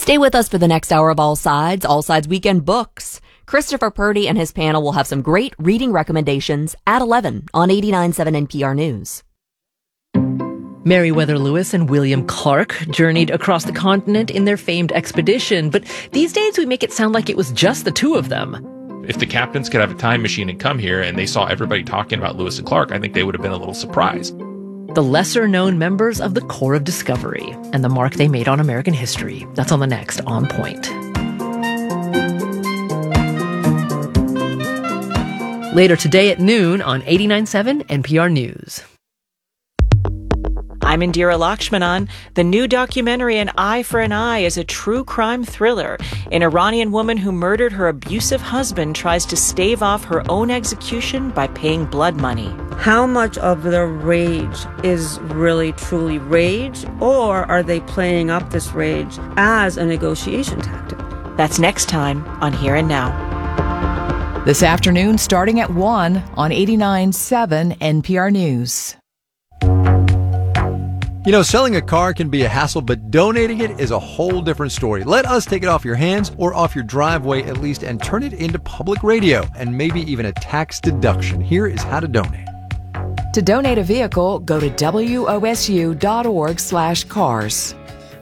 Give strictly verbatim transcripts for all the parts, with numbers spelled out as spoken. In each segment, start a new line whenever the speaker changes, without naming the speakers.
Stay with us for the next hour of All Sides, All Sides Weekend Books. Christopher Purdy and his panel will have some great reading recommendations at eleven on eighty-nine point seven N P R News.
Meriwether Lewis and William Clark journeyed across the continent in their famed expedition, but these days we make it sound like it was just the two of them.
If the captains could have a time machine and come here and they saw everybody talking about Lewis and Clark, I think they would have been a little surprised.
The lesser-known members of the Corps of Discovery and the mark they made on American history. That's on the next On Point. Later today at noon on eighty-nine point seven N P R News.
I'm Indira Lakshmanan. The new documentary An Eye for an Eye is a true crime thriller. An Iranian woman who murdered her abusive husband tries to stave off her own execution by paying blood money.
How much of their rage is really truly rage, or are they playing up this rage as a negotiation tactic?
That's next time on Here and Now.
This afternoon, starting at one on eighty-nine point seven N P R News.
You know, selling a car can be a hassle, but donating it is a whole different story. Let us take it off your hands or off your driveway at least and turn it into public radio and maybe even a tax deduction. Here is how to donate.
To donate a vehicle, go to W O S U dot org slash cars.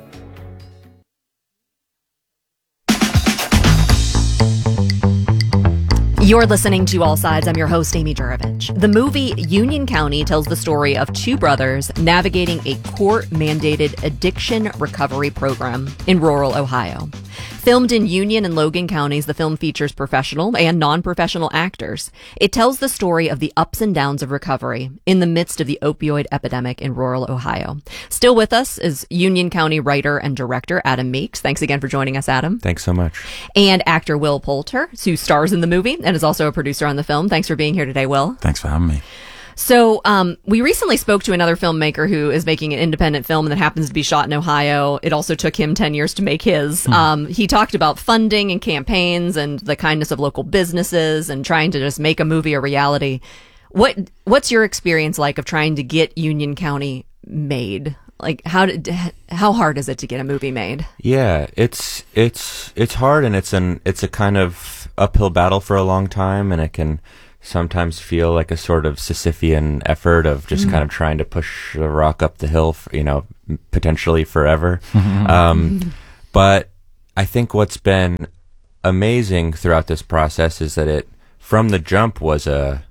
You're listening to All Sides. I'm your host, Amy Jurovich. The movie Union County tells the story of two brothers navigating a court-mandated addiction recovery program in rural Ohio. Filmed in Union and Logan counties, the film features professional and non-professional actors. It tells the story of the ups and downs of recovery in the midst of the opioid epidemic in rural Ohio. Still with us is Union County writer and director Adam Meeks. Thanks again for joining us, Adam.
Thanks so much.
And actor Will Poulter, who stars in the movie and is also a producer on the film. Thanks for being here today, Will.
Thanks for having me.
So um, we recently spoke to another filmmaker who is making an independent film that happens to be shot in Ohio. It also took him ten years to make his. Hmm. Um, he talked about funding and campaigns and the kindness of local businesses and trying to just make a movie a reality. What What's your experience like of trying to get Union County made? Like, how did, how hard is it to get a movie made?
Yeah, it's it's it's hard, and it's an it's a kind of uphill battle for a long time, and it can sometimes feel like a sort of Sisyphean effort of just mm. kind of trying to push a rock up the hill, for, you know, potentially forever. um, but I think what's been amazing throughout this process is that it, from the jump, was a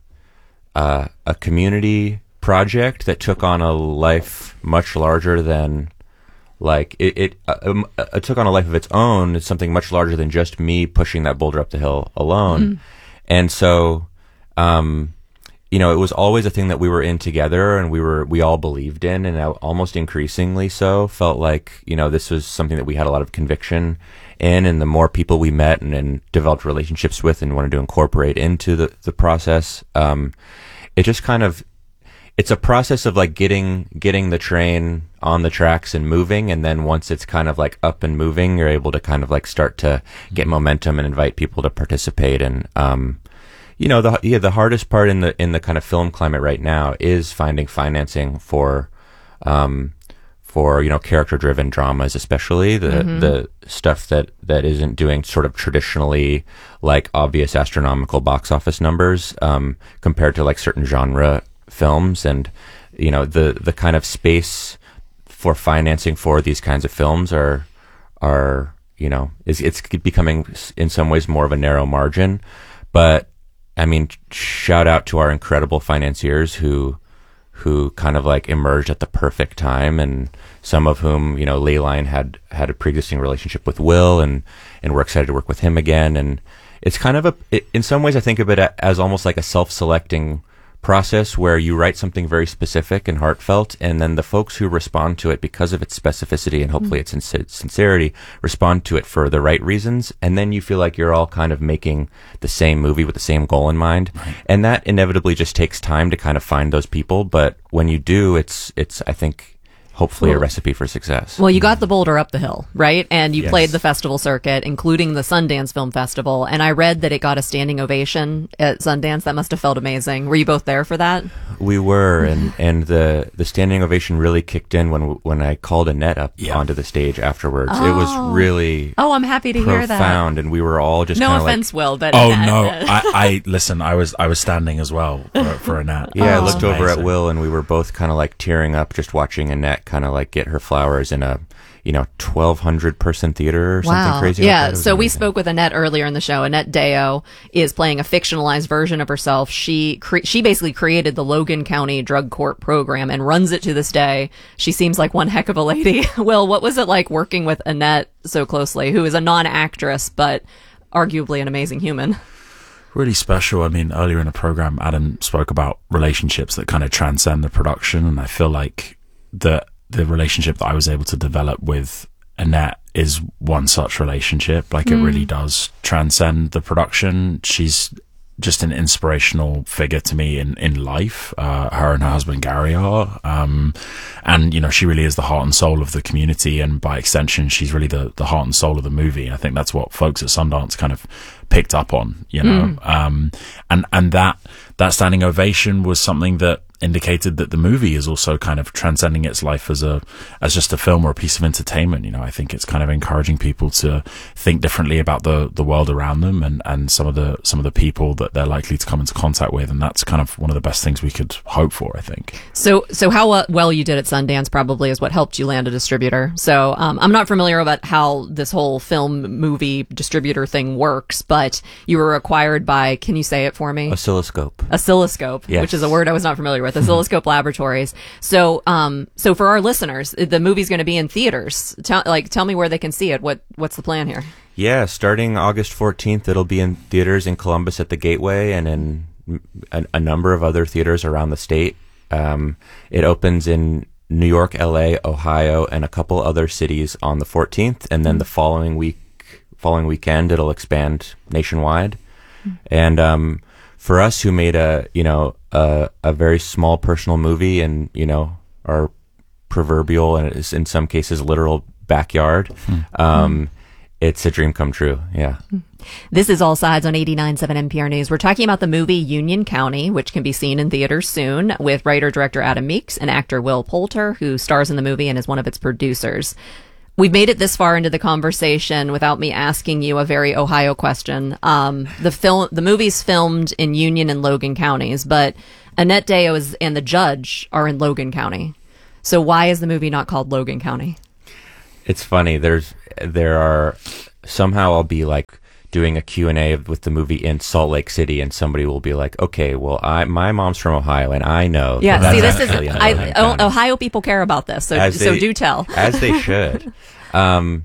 a, a community project that took on a life much larger than, like, it, it, uh, um, it took on a life of its own. It's something much larger than just me pushing that boulder up the hill alone. Mm. And so, um, you know, it was always a thing that we were in together and we were, we all believed in, and almost increasingly so felt like, you know, this was something that we had a lot of conviction in, and the more people we met and, and developed relationships with and wanted to incorporate into the, the process, um, it just kind of, it's a process of like getting getting the train on the tracks and moving, and then once it's kind of like up and moving, you're able to kind of like start to get momentum and invite people to participate. And um, you know, the yeah, the hardest part in the in the kind of film climate right now is finding financing for um, for you know character driven dramas, especially the mm-hmm. the stuff that that isn't doing sort of traditionally like obvious astronomical box office numbers um, compared to like certain genre films. And you know the the kind of space for financing for these kinds of films are are you know is it's becoming in some ways more of a narrow margin. But I mean, shout out to our incredible financiers who who kind of like emerged at the perfect time, and some of whom, you know, Leyline had had a pre-existing relationship with Will, and and we're excited to work with him again. And it's kind of a it, in some ways I think of it as almost like a self-selecting process where you write something very specific and heartfelt, and then the folks who respond to it because of its specificity and hopefully its sin- sincerity respond to it for the right reasons, and then you feel like you're all kind of making the same movie with the same goal in mind. Right. And that inevitably just takes time to kind of find those people, but when you do, it's it's I think hopefully
Well-
a recipe for success.
Well, you got the boulder up the hill, right? And you
Yes.
played the festival circuit, including the Sundance Film Festival. And I read that it got a standing ovation at Sundance. That must have felt amazing. Were you both there for that?
We were, and, and the, the standing ovation really kicked in when when I called Annette up
Yeah.
onto the stage afterwards. It was really
Oh, I'm happy to hear that.
profound, and we were all just
No
kind of like,
offense, Will, but
Oh
uh,
no! I, I listen. I was I was standing as well for, for Annette.
yeah, I
It was
looked over at
amazing.
Will, and we were both kind of like tearing up just watching Annette kind of like get her flowers in a, you know, twelve hundred person theater or something crazy like
yeah,
that. It was
so we
amazing.
spoke with Annette earlier in the show. Annette Deo is playing a fictionalized version of herself. She cre- she basically created the Logan County Drug Court program and runs it to this day. She seems like one heck of a lady. Will, what was it like working with Annette so closely, who is a non-actress but arguably an amazing human?
Really special. I mean, earlier in the program, Adam spoke about relationships that kind of transcend the production, and I feel like the the relationship that I was able to develop with Annette is one such relationship. Like, it really does transcend the production. She's just an inspirational figure to me in, in life. Uh, her and her husband Gary are. Um, and, you know, she really is the heart and soul of the community. And by extension, she's really the, the heart and soul of the movie. And I think that's what folks at Sundance kind of picked up on, you know. Mm. Um, and, and that, that standing ovation was something that indicated that the movie is also kind of transcending its life as a as just a film or a piece of entertainment. You know, I think it's kind of encouraging people to think differently about the the world around them and and some of the some of the people that they're likely to come into contact with, and that's kind of one of the best things we could hope for, I think.
So, so how uh, well you did at Sundance probably is what helped you land a distributor. So, um, I'm not familiar about how this whole film movie distributor thing works, but you were acquired by, can you say it for me?
Oscilloscope.
Oscilloscope,
Yes.
which is a word I was not familiar with. Oscilloscope Laboratories. So, um, so for our listeners, the movie's going to be in theaters. Tell, like, tell me where they can see it. What, what's the plan here?
Yeah, starting August fourteenth, it'll be in theaters in Columbus at the Gateway and in a, a number of other theaters around the state. Um, it opens in New York, L A, Ohio, and a couple other cities on the fourteenth, and then the following week, following weekend, it'll expand nationwide. Mm-hmm. And um, for us, who made a you know a, a very small personal movie, and you know our proverbial and is in some cases literal backyard, mm-hmm. um, it's a dream come true. Yeah.
This is All Sides on eighty-nine point seven N P R News. We're talking about the movie Union County, which can be seen in theaters soon, with writer-director Adam Meeks and actor Will Poulter, who stars in the movie and is one of its producers. We've made it this far into the conversation without me asking you a very Ohio question. Um, the film, the movie's filmed in Union and Logan counties, but Annette Deo is, and the judge are in Logan County. So why is the movie not called Logan County?
It's funny. There's, there are, somehow I'll be like doing a Q and A with the movie in Salt Lake City, and somebody will be like, okay, well, I, my mom's from Ohio, and I know.
Yeah,
that
see,
that's
this is,
actually in
I,
Logan
oh,
County.
Ohio people care about this, so,
As
so
they-
do tell.
As they should. Um,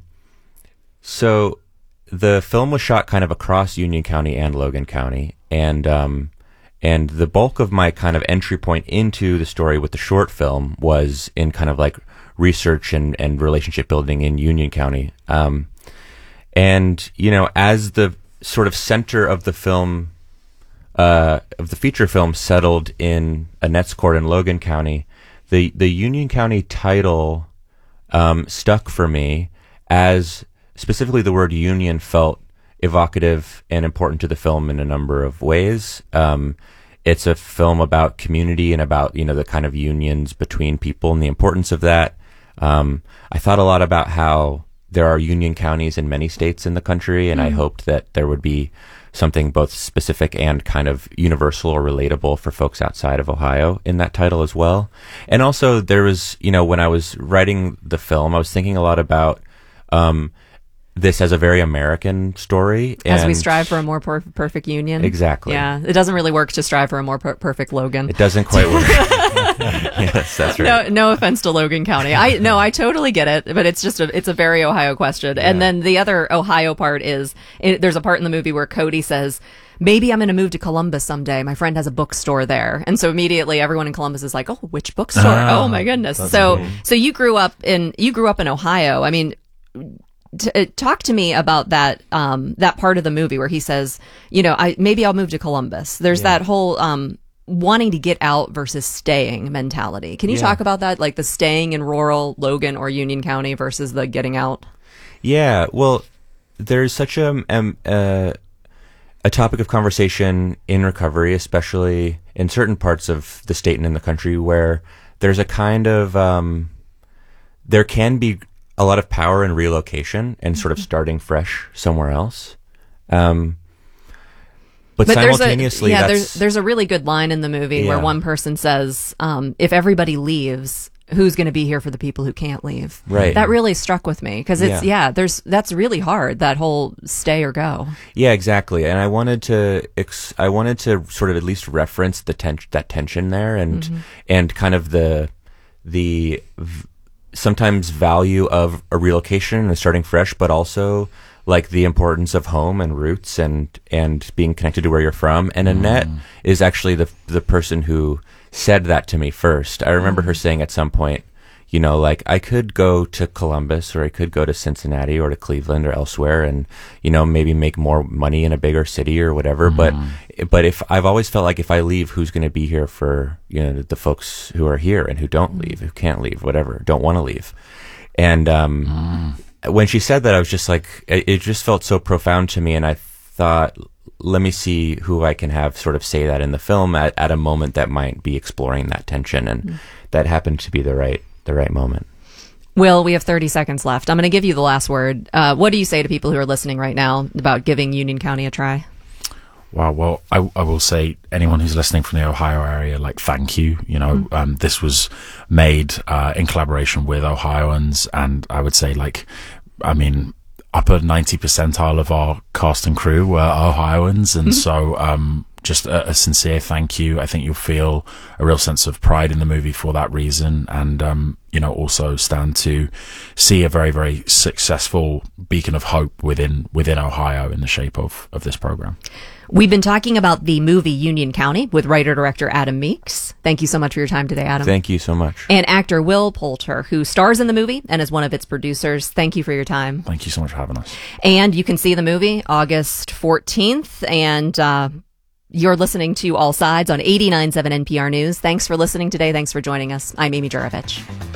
so the film was shot kind of across Union County and Logan County, and um, and the bulk of my kind of entry point into the story with the short film was in kind of like research and, and relationship building in Union County. Um, and, you know, as the sort of center of the film, uh, of the feature film settled in Annette's court in Logan County, the, the Union County title um, stuck for me, as specifically the word union felt evocative and important to the film in a number of ways. Um, it's a film about community and about, you know, the kind of unions between people and the importance of that. Um, I thought a lot about how there are union counties in many states in the country, and mm. I hoped that there would be something both specific and kind of universal or relatable for folks outside of Ohio in that title as well. And also there was, you know, when I was writing the film, I was thinking a lot about, um, this as a very American story.
As
and
we strive for a more per- perfect union.
Exactly.
Yeah. It doesn't really work to strive for a more per- perfect Logan.
It doesn't quite work. Yes, that's right.
No, no offense to Logan County. I no, I totally get it, but it's just a, it's a very Ohio question. Yeah. And then the other Ohio part is, it, there's a part in the movie where Cody says, maybe I'm going to move to Columbus someday. My friend has a bookstore there. And so immediately everyone in Columbus is like, oh, which bookstore? Oh, oh my goodness. So, cool. so you grew up in, you grew up in Ohio. I mean, T- uh, talk to me about that um, that part of the movie where he says, you know, I maybe I'll move to Columbus. There's yeah. that whole um, wanting to get out versus staying mentality. Can you
Yeah.
talk about that? Like the staying in rural Logan or Union County versus the getting out?
Yeah, well, there's such a um, uh, a topic of conversation in recovery, especially in certain parts of the state and in the country, where there's a kind of um, there can be a lot of power in relocation and sort of starting fresh somewhere else. Um, but,
But
simultaneously,
there's a, yeah,
that's,
there's there's a really good line in the movie where
Yeah.
one person says, um, "If everybody leaves, who's going to be here for the people who can't leave?"
Right.
That really struck with me because it's
Yeah.
yeah. There's that's really hard. That whole stay or go.
Yeah, exactly. And I wanted to, ex- I wanted to sort of at least reference the ten- that tension there, and
Mm-hmm.
and kind of the the v- sometimes value of a relocation and starting fresh, but also like the importance of home and roots and and being connected to where you're from. And Annette is actually the the person who said that to me first. I remember her saying at some point, you know, like I could go to Columbus or I could go to Cincinnati or to Cleveland or elsewhere and, you know, maybe make more money in a bigger city or whatever. But, but if I've always felt like if I leave, who's going to be here for, you know, the folks who are here and who don't leave, who can't leave, whatever, don't want to leave. And, um, when she said that, I was just like, it, it just felt so profound to me. And I thought, let me see who I can have sort of say that in the film at, at a moment that might be exploring that tension. And mm. that happened to be the right, the right moment.
Will, we have thirty seconds left. I'm going to give you the last word. Uh, what do you say to people who are listening right now about giving Union County a try?
Wow. Well, I, I will say anyone who's listening from the Ohio area, like, thank you. You know, mm. um, this was made uh, in collaboration with Ohioans. And I would say, like, I mean, upper ninety percentile of our cast and crew were Ohioans. And so um, just a, a sincere thank you. I think you'll feel a real sense of pride in the movie for that reason. And, um, you know, also stand to see a very, very successful beacon of hope within within Ohio in the shape of, of this program.
We've been talking about the movie Union County with writer-director Adam Meeks. Thank you so much for your time today, Adam.
Thank you so much.
And actor Will Poulter, who stars in the movie and is one of its producers. Thank you for your time.
Thank you so much for having us.
And you can see the movie August fourteenth. And uh, you're listening to All Sides on eighty-nine point seven N P R News. Thanks for listening today. Thanks for joining us. I'm Amy Jurovich.